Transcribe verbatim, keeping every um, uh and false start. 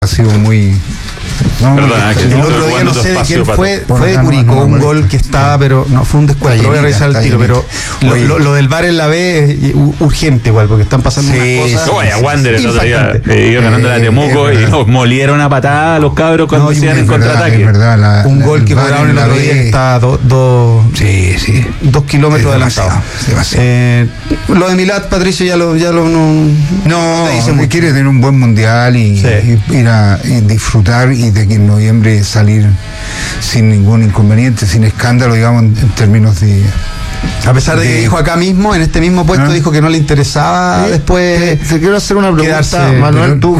ha sido muy... No, Perdona, que el estoy otro día jugando no sé de despacio, quién Pato. fue, Por fue de acá no- Curicó, no, un no, gol que estaba, pero no, fue un descuento, lo voy a revisar el tiro, pero lo, Oye. lo, lo del V A R en la B es u- urgente igual, porque están pasando Sí, unas cosas. sí, Oye, a Wander el otro día impactantes. eh, iba ganando la Eh, Temuco es y verdad. nos molieron a patada a los cabros cuando No, y hacían es en verdad, contraataque. es verdad, la- Un la- gol que el V A R cobraron el en la otro día B, que está a do- do- Sí, sí. dos kilómetros Es adelantado. demasiado, demasiado. Eh, lo de Milad, Patricio, ya lo, ya lo no, No, te dice él mucho. quiere tener un buen mundial y, Sí. y ir a y disfrutar y de que en noviembre salir sin ningún inconveniente, sin escándalo, digamos, en, en términos de... A pesar de que de- dijo acá mismo, en este mismo puesto, ¿Ah? dijo que no le interesaba Sí, después te, te quiero hacer una pregunta, quedarse, Manuel. pero- Tú